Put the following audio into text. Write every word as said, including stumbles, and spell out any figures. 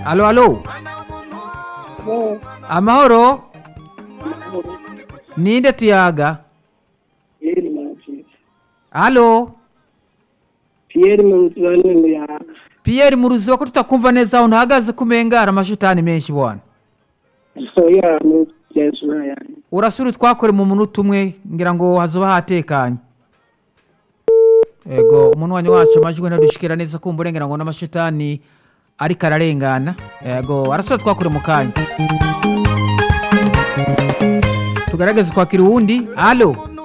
Alo, alo. Amahoro. Ninde tuyaga? Alo. Pierre Muruzani ya. Pierre Muruzi wako tutakumva neza aho ntahagaze kumengara amashitani menshi bwana. Oya mu Yesu ya. Urasuri twakore mu munota umwe ngira ngo hazoba hatekanye. Ego umuntu wanyu wacu amajwi nadushikira neza kumbure ngira ngo n'amashitani ari kararengana. Ego arasuri twakore mu kanya. Tugaragaze kwakira uwundi. Alo.